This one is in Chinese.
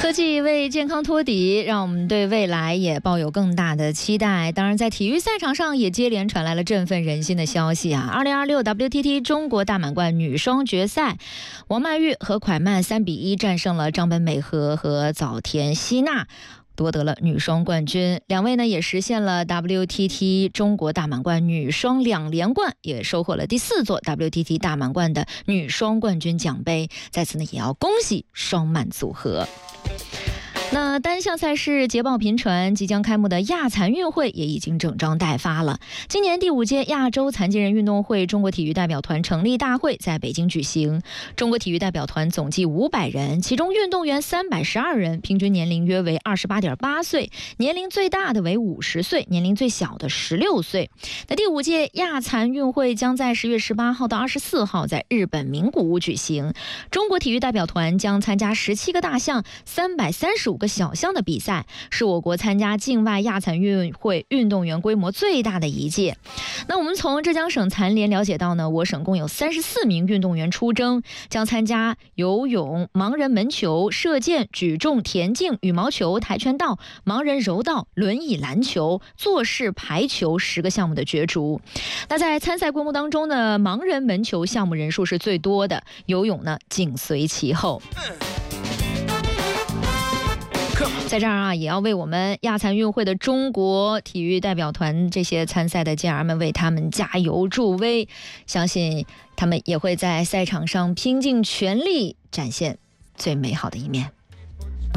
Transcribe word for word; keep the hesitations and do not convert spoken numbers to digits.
科技为健康托底，让我们对未来也抱有更大的期待。当然，在体育赛场上也接连传来了振奋人心的消息啊！二零二六 W T T 中国大满贯女双决赛，王曼玉和蒯曼三比一战胜了张本美和和早田希娜，夺得了女双冠军。两位呢也实现了 W T T 中国大满贯女双两连冠，也收获了第四座 W T T 大满贯的女双冠军奖杯。在此呢，也要恭喜双曼组合。那单项赛事捷报频传，即将开幕的亚残运会也已经整装待发了。今年第五届亚洲残疾人运动会中国体育代表团成立大会在北京举行。中国体育代表团总计五百人，其中运动员三百十二人，平均年龄约为二十八点八岁，年龄最大的为五十岁，年龄最小的十六岁。那第五届亚残运会将在十月十八号到二十四号在日本名古屋举行。中国体育代表团将参加十七个大项、三百三十五个小项的比赛，是我国参加境外亚残运会运动员规模最大的一届。那我们从浙江省残联了解到呢，我省共有三十四名运动员出征，将参加游泳、盲人门球、射箭、举重、田径、羽毛球、跆拳道、盲人柔道、轮椅篮球、坐式排球十个项目的角逐。那在参赛规模当中呢，盲人门球项目人数是最多的，游泳呢紧随其后。在这儿啊，也要为我们亚残运会的中国体育代表团这些参赛的健儿们为他们加油助威，相信他们也会在赛场上拼尽全力展现最美好的一面。